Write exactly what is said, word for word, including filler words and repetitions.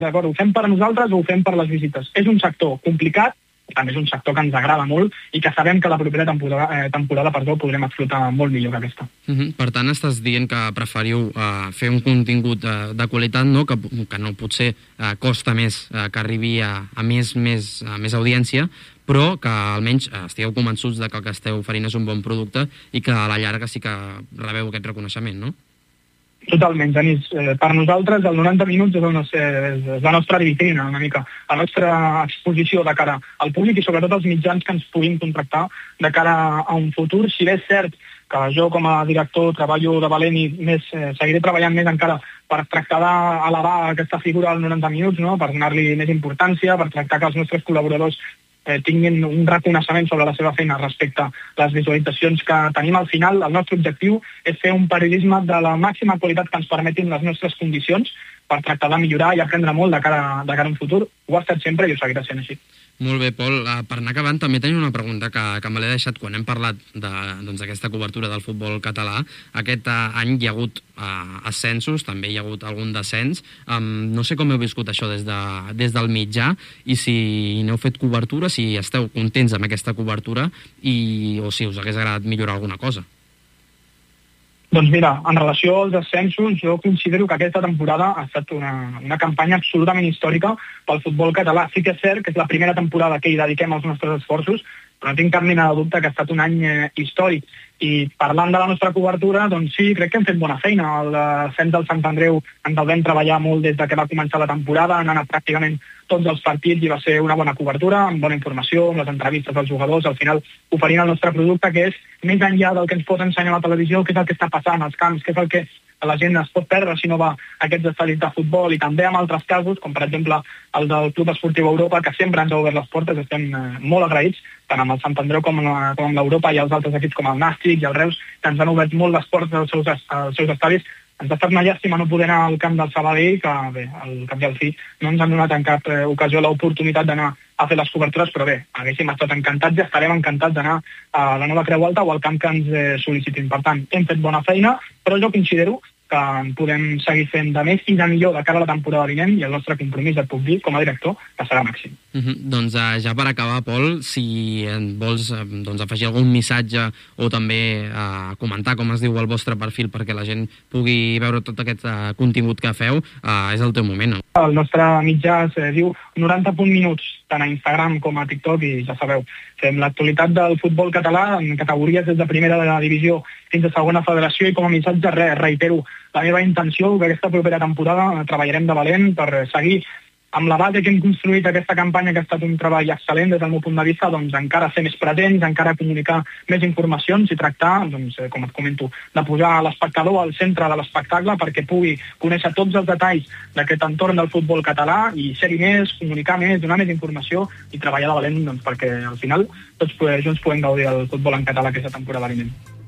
d'acord, ho fem per nosaltres o ho fem per les visites. És un sector complicat, també és un sector que ens agrada molt i que sabem que la propera temporada, eh, temporada perdó, podrem explotar molt millor que aquesta. Uh-huh. Per tant, estàs dient que preferiu uh, fer un contingut uh, de qualitat, no? Que, que no potser uh, costa més uh, que arribi a, a més, més, a més audiència, però que almenys uh, estigueu convençuts de que el que esteu oferint és un bon producte i que a la llarga sí que rebeu aquest reconeixement, no? Totalment, Genís. Eh, per nosaltres el noranta minuts és, no sé, és la nostra vitrina, una mica, la nostra exposició de cara al públic i sobretot als mitjans que ens puguin contractar de cara a un futur. Si bé és cert que jo com a director treballo de valent i més, eh, seguiré treballant més encara per tractar d'elevar aquesta figura als noranta minuts, no? Per donar-li més importància, per tractar que els nostres col·laboradors Eh, tinguin un reconeixement sobre la seva feina respecte a les visualitzacions que tenim. Al final, el nostre objectiu és fer un periodisme de la màxima qualitat que ens permetin les nostres condicions per tractar de millorar i aprendre molt de cara, de cara a un futur. Ho ha estat sempre i ho seguirà sent així. Molt bé, Pol. Uh, per anar acabant, també tenia una pregunta que, que me l'he deixat quan hem parlat d'aquesta doncs, cobertura del futbol català. Aquest uh, any hi ha hagut uh, ascensos, també hi ha hagut algun descens. Um, no sé com heu viscut això des, de, des del mitjà i si n'heu fet cobertura, si esteu contents amb aquesta cobertura i, o si us hagués agradat millorar alguna cosa. Doncs mira, en relació als ascensos, jo considero que aquesta temporada ha estat una, una campanya absolutament històrica pel futbol català. Sí que és cert que és la primera temporada que hi dediquem els nostres esforços, però no tinc cap mena de dubte que ha estat un any eh, històric. I parlant de la nostra cobertura, doncs sí, crec que hem fet bona feina. El descens del Sant Andreu ens el vam treballar molt des de que va començar la temporada, han anat pràcticament tots els partits i va ser una bona cobertura, amb bona informació, amb les entrevistes dels jugadors, al final oferint el nostre producte, que és més enllà del que ens pot ensenyar la televisió, què és el que està passant als camps, què és el que la gent es pot perdre si no va a aquests estadis de futbol, i també en altres casos, com per exemple el del Club Esportiu Europa, que sempre ens ha obert les portes, estem eh, molt agraïts, tant amb el Sant Andreu com, la, com amb l'Europa i els altres equips com el Nàstic i el Reus, que ens han obert molt les portes als seus, als seus estadis. Ens ha estat una llàstima no poder anar al camp del Sabadell, que bé, al cap i al fi no ens han donat en cap eh, ocasió l'oportunitat d'anar a fer les cobertures, però bé, haguéssim estat encantats i estarem encantats d'anar a la Nova Creu Alta o al camp que ens eh, sol·licitin. Per tant, hem fet bona feina, però jo considero que en podem seguir fent de més i de millor de cara a la temporada vinent, i el nostre compromís, et puc dir, com a director, que serà màxim. Uh -huh. Doncs uh, ja per acabar, Pol, si vols uh, doncs afegir algun missatge o també uh, comentar com es diu el vostre perfil perquè la gent pugui veure tot aquest uh, contingut que feu, uh, és el teu moment. No? El nostre mitjà es eh, diu noranta punt minuts, tant a Instagram com a TikTok, i ja sabeu, fem l'actualitat del futbol català en categories des de primera de la divisió fins a segona federació, i com a missatge res, reitero la meva intenció que aquesta propera temporada treballarem de valent per seguir amb la base que hem construït aquesta campanya, que ha estat un treball excel·lent des del meu punt de vista, doncs encara ser més presents, encara comunicar més informacions i tractar, doncs, com et comento, de posar l'espectador al centre de l'espectacle perquè pugui conèixer tots els detalls d'aquest entorn del futbol català i ser-hi més, comunicar més, donar més informació i treballar de valent doncs, perquè al final tots junts puguem gaudir del futbol en català aquesta temporada vinent.